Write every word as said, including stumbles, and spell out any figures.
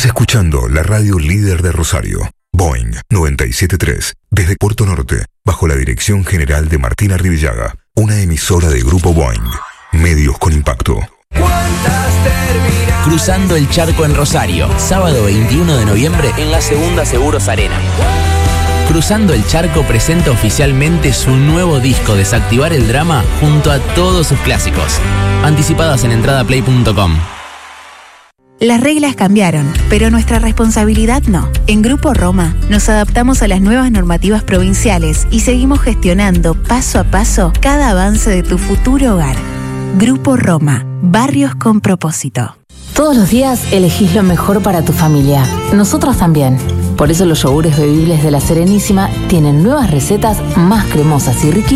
Estás escuchando la radio líder de Rosario, Boing noventa y siete punto tres, desde Puerto Norte, bajo la dirección general de Martina Rivillaga, una emisora de Grupo Boing, medios con impacto. Cruzando el Charco en Rosario, sábado veintiuno de noviembre en la Segunda Seguros Arena. Cruzando el Charco presenta oficialmente su nuevo disco Desactivar el Drama junto a todos sus clásicos. Anticipadas en entrada play punto com. Las reglas cambiaron, pero nuestra responsabilidad no. En Grupo Roma nos adaptamos a las nuevas normativas provinciales y seguimos gestionando paso a paso cada avance de tu futuro hogar. Grupo Roma, barrios con propósito. Todos los días elegís lo mejor para tu familia. Nosotros también. Por eso los yogures bebibles de La Serenísima tienen nuevas recetas más cremosas y riquísimas